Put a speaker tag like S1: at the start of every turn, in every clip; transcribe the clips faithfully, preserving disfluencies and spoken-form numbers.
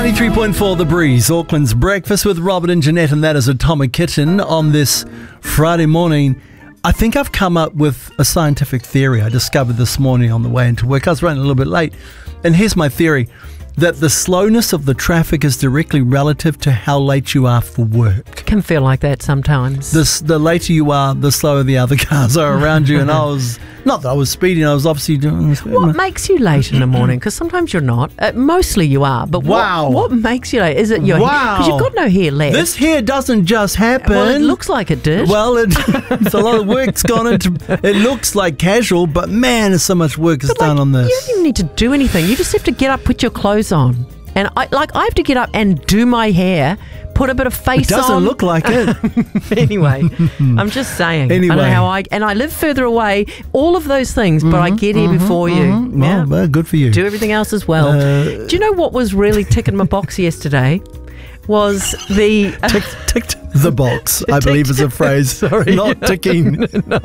S1: ninety-three point four The Breeze, Auckland's breakfast with Robert and Jeanette, and that is Atomic Kitten on this Friday morning. I think I've come up with a scientific theory I discovered this morning on the way into work. I was running a little bit late, and here's my theory, that the slowness of the traffic is directly relative to how late you are for work.
S2: Can feel like that sometimes.
S1: This, the later you are, the slower the other cars are around you, and I was, not that I was speeding, I was obviously doing this.
S2: What makes you late in the morning? Because sometimes you're not. Uh, mostly you are, but
S1: wow.
S2: what, what makes you late? Is it your
S1: wow.
S2: hair? Because you've got no hair left.
S1: This hair doesn't just happen.
S2: Well, it looks like it did.
S1: Well, it, it's a lot of work's gone into it. Looks like casual, but man, there's so much work is
S2: but like,
S1: done on this.
S2: You don't even need to do anything. You just have to get up, put your clothes on. And I like I have to get up and do my hair, put a bit of face on.
S1: It doesn't on. look like it.
S2: Anyway, I'm just saying.
S1: Anyway.
S2: I don't know how I and I live further away. All of those things, mm-hmm, but I get here mm-hmm, before
S1: mm-hmm.
S2: you.
S1: Well,
S2: yeah.
S1: well, good for you.
S2: Do everything else as well. Uh, do you know what was really ticking my box yesterday? Was the uh,
S1: Tick, ticked the box? I believe is a phrase.
S2: Sorry,
S1: not ticking.
S2: No.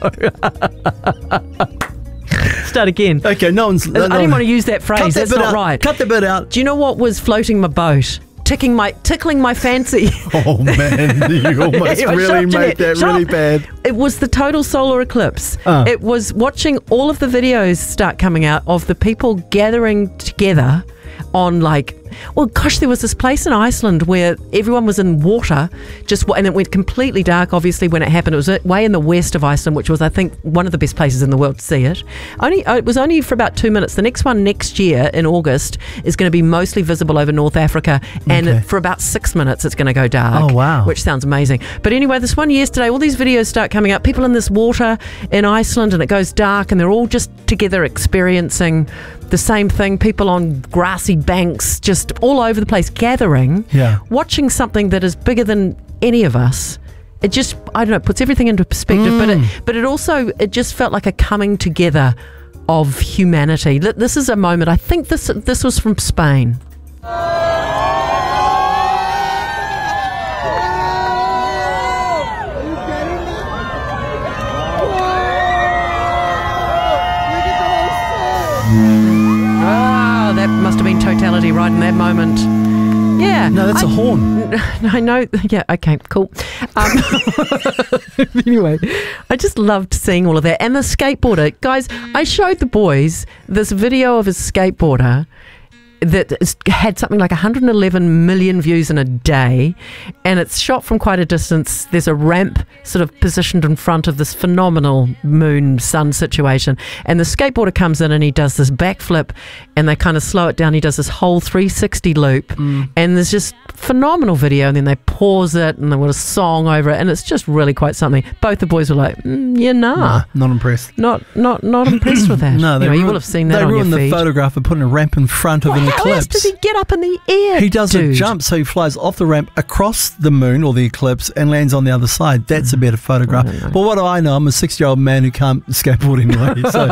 S2: Start again.
S1: Okay, no one's. No,
S2: I didn't want to use that phrase.
S1: That
S2: That's not
S1: out.
S2: right.
S1: Cut the bit out.
S2: Do you know what was floating my boat? Ticking my, tickling my fancy.
S1: Oh man, you almost
S2: anyway,
S1: really made that
S2: shut
S1: really
S2: up.
S1: bad.
S2: It was the total solar eclipse. Uh. It was watching all of the videos start coming out of the people gathering together on like, well, gosh, there was this place in Iceland where everyone was in water, just and it went completely dark. Obviously, when it happened, it was way in the west of Iceland, which was, I think, one of the best places in the world to see it. Only it was only for about two minutes. The next one next year in August is going to be mostly visible over North Africa, and
S1: okay.
S2: for about six minutes, it's going to go dark.
S1: Oh wow!
S2: Which sounds amazing. But anyway, this one yesterday, all these videos start coming up. People in this water in Iceland, and it goes dark, and they're all just together experiencing the same thing. People on grassy banks, just all over the place, gathering,
S1: yeah.
S2: watching something that is bigger than any of us. It just, I don't know, puts everything into perspective. Mm. But it, but it also, it just felt like a coming together of humanity. This is a moment. I think this this was from Spain. Oh, that must have been totality right in that moment. Yeah.
S1: No, that's I, a horn.
S2: I know. Yeah, okay, cool. Um, anyway, I just loved seeing all of that. And the skateboarder. Guys, I showed the boys this video of a skateboarder that had something like one hundred eleven million views in a day, and it's shot from quite a distance. There's a ramp sort of positioned in front of this phenomenal moon sun situation, and the skateboarder comes in and he does this backflip, and they kind of slow it down. He does this whole three sixty loop, mm. and there's just phenomenal video, and then they pause it and they want a song over it, and it's just really quite something. Both the boys were like, mm, yeah, nah.
S1: nah, not impressed.
S2: Not not not impressed with that.
S1: No, they
S2: you, know,
S1: ruined,
S2: you will have seen that
S1: they
S2: on your
S1: ruined
S2: feed.
S1: the photograph of putting a ramp in front of
S2: well,
S1: an
S2: how
S1: eclipse.
S2: Else does he get up in the air?
S1: He does
S2: dude?
S1: a jump, so he flies off the ramp across the moon or the eclipse and lands on the other side. That's mm. a better photograph. But what do I know? I'm a sixty-year-old man who can't skateboard anyway. So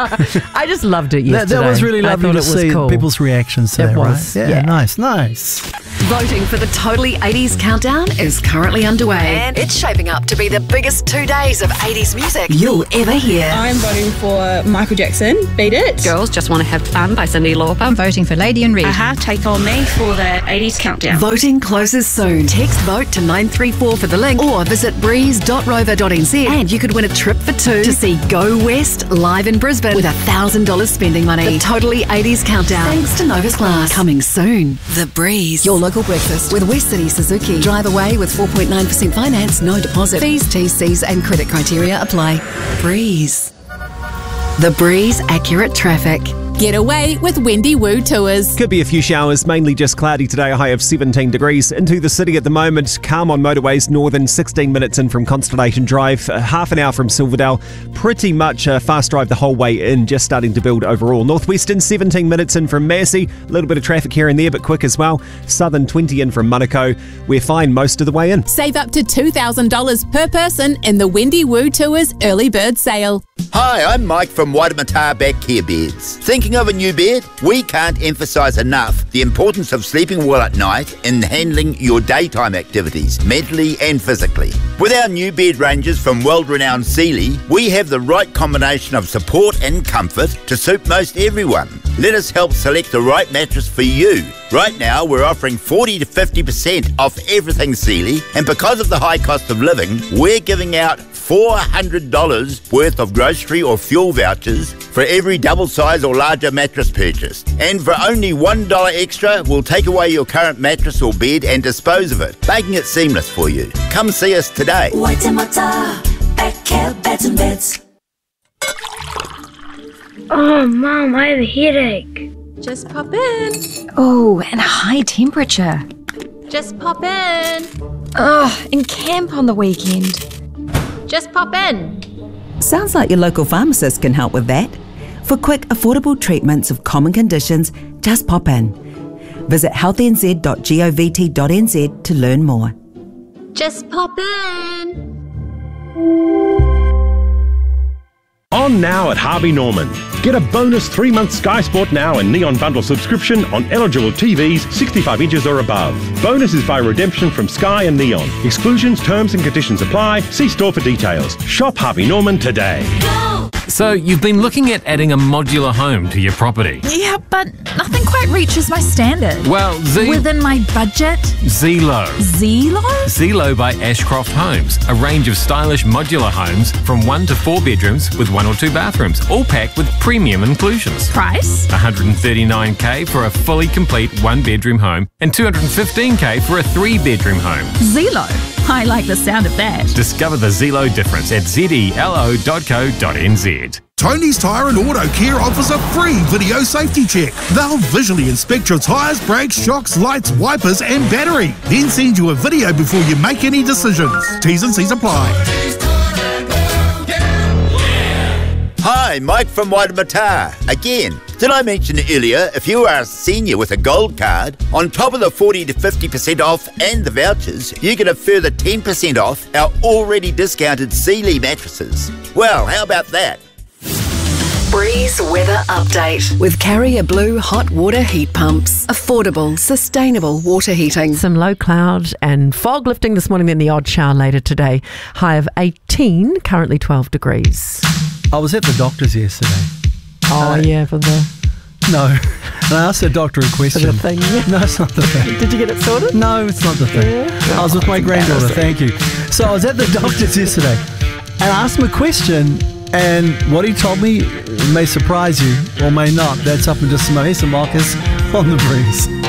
S2: I just loved it yesterday.
S1: That, that was really lovely to see
S2: cool.
S1: people's reactions to
S2: it
S1: that,
S2: was,
S1: right? Yeah,
S2: yeah,
S1: nice, nice.
S3: Voting for the Totally eighties Countdown is currently underway, and it's shaping up to be the biggest two days of eighties music you'll ever hear.
S4: I'm voting for Michael Jackson, Beat It.
S5: Girls Just Want to Have Fun by Cyndi Lauper.
S6: I'm voting for Lady in Red.
S7: Aha, Take On Me for the eighties Countdown.
S3: Voting closes soon. Text VOTE to nine three four for the link, or visit breeze dot rover dot n z, and you could win a trip for two to see Go West live in Brisbane with one thousand dollars spending money. The Totally eighties Countdown, thanks to Novus Glass. Coming soon. The Breeze, your local breakfast with West City Suzuki. Drive away with four point nine percent finance, no deposit. Fees, T Cs and credit criteria apply. Breeze. The Breeze Accurate Traffic.
S8: Get away with Wendy Woo Tours.
S9: Could be a few showers, mainly just cloudy today, a high of seventeen degrees. Into the city at the moment, calm on motorways, northern sixteen minutes in from Constellation Drive, uh, half an hour from Silverdale. Pretty much a fast drive the whole way in, just starting to build overall. Northwestern, seventeen minutes in from Massey, a little bit of traffic here and there, but quick as well. Southern, twenty in from Manukau. We're fine most of the way in.
S8: Save up to two thousand dollars per person in the Wendy Woo Tours early bird sale.
S10: Hi, I'm Mike from Waitemata Back Care Beds. Thinking
S6: Thinking of a new bed? We can't emphasise enough the importance of sleeping well at night in handling your daytime activities, mentally and physically. With our new bed ranges from world-renowned Sealy, we have the right combination of support and comfort to suit most everyone. Let us help select the right mattress for you. Right now, we're offering forty to fifty percent off everything Sealy, and because of the high cost of living, we're giving out four hundred dollars worth of grocery or fuel vouchers for every double size or larger mattress purchased. And for only one dollar extra, we'll take away your current mattress or bed and dispose of it, making it seamless for you. Come see us today.
S10: Waitemata, Bacare Beds and Beds.
S11: Oh, Mum, I have a headache.
S12: Just pop in.
S13: Oh, and a high temperature.
S12: Just pop in.
S13: Oh, and camp on the weekend.
S12: Just pop in.
S14: Sounds like your local pharmacist can help with that. For quick, affordable treatments of common conditions, just pop in. Visit healthy n z dot govt dot n z to learn more.
S12: Just pop in.
S15: On now at Harvey Norman. Get a bonus three-month Sky Sport Now and Neon Bundle subscription on eligible T Vs sixty-five inches or above. Bonus is by redemption from Sky and Neon. Exclusions, terms and conditions apply. See store for details. Shop Harvey Norman today.
S16: So you've been looking at adding a modular home to your property.
S17: Yeah, but nothing quite reaches my standard.
S16: Well, Z...
S17: Within my budget?
S16: Zelo.
S17: Zelo?
S16: Zelo by Ashcroft Homes. A range of stylish modular homes from one to four bedrooms with one or two bathrooms, all packed with premium inclusions.
S17: Price?
S16: one hundred thirty-nine thousand dollars for a fully complete one-bedroom home and two hundred fifteen thousand dollars for a three-bedroom home.
S17: Zelo. I like the sound of that.
S16: Discover the Zelo difference at zelo dot co dot n z.
S18: Tony's Tyre and Auto Care offers a free video safety check. They'll visually inspect your tyres, brakes, shocks, lights, wipers and battery. Then send you a video before you make any decisions. T's and C's apply.
S6: Hi, Mike from Waitemata. Again, did I mention earlier, if you are a senior with a gold card, on top of the forty to fifty percent off and the vouchers, you get a further ten percent off our already discounted Sealy mattresses. Well, how about that?
S3: Breeze Weather Update with Carrier Blue Hot Water Heat Pumps. Affordable, sustainable water heating.
S2: Some low cloud and fog lifting this morning, then the odd shower later today. High of eighteen, currently twelve degrees.
S1: I was at the doctor's yesterday.
S2: Oh, uh, yeah, for the...
S1: No. And I asked the doctor a question.
S2: For the thing, yeah.
S1: No, it's not the thing.
S2: Did you get it sorted?
S1: No, it's not the thing.
S2: Yeah.
S1: I was with my granddaughter, thank you. So I was at the doctor's yesterday and I asked him a question, and what he told me may surprise you or may not. That's up in just a moment. Here's some Marcus on the breeze.